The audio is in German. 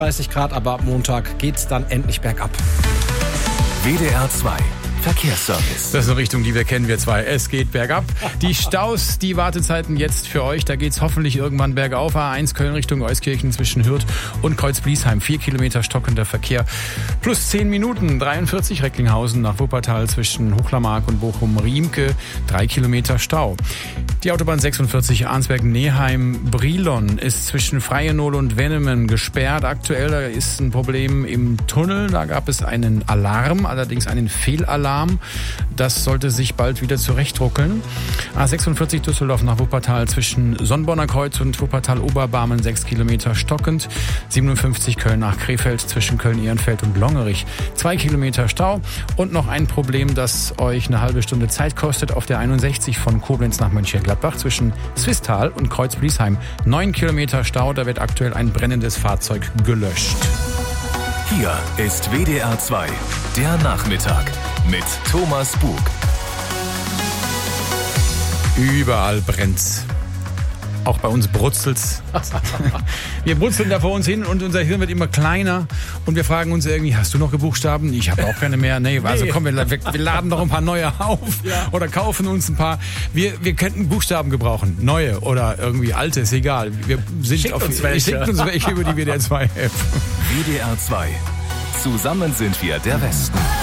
30 Grad, aber ab Montag geht's dann endlich bergab. WDR 2 Verkehrsservice. Das ist eine Richtung, die wir kennen, wir zwei. Es geht bergab. Die Staus, die Wartezeiten jetzt für euch. Da geht's hoffentlich irgendwann bergauf. A1 Köln Richtung Euskirchen zwischen Hürth und Kreuz-Bliesheim. 4 Kilometer stockender Verkehr. Plus 10 Minuten. 43 Recklinghausen nach Wuppertal zwischen Hochlermark und Bochum-Riemke. 3 Kilometer Stau. Die Autobahn 46 Arnsberg-Neheim-Brilon ist zwischen Freienol und Wennemen gesperrt. Aktuell da ist ein Problem im Tunnel. Da gab es einen Alarm, allerdings einen Fehlalarm. Das sollte sich bald wieder zurechtruckeln. A46 Düsseldorf nach Wuppertal zwischen Sonnborner Kreuz und Wuppertal-Oberbarmen 6 Kilometer stockend. 57 Köln nach Krefeld zwischen Köln-Ehrenfeld und Longerich 2 Kilometer Stau. Und noch ein Problem, das euch eine halbe Stunde Zeit kostet auf der 61 von Koblenz nach Mönchengladbach zwischen Swisttal und Kreuz-Bliesheim. 9 Kilometer Stau, da wird aktuell ein brennendes Fahrzeug gelöscht. Hier ist WDR 2, der Nachmittag mit Thomas Bug. Überall brennt's. Auch bei uns brutzelt's. Wir brutzeln da vor uns hin und unser Hirn wird immer kleiner und wir fragen uns irgendwie, hast du noch Buchstaben? Ich habe auch keine mehr. Nee, also komm, wir laden doch ein paar neue auf oder kaufen uns ein paar. Wir könnten Buchstaben gebrauchen, neue oder irgendwie alte, ist egal. Schickt uns welche über die WDR 2 App. WDR 2. Zusammen sind wir der Westen.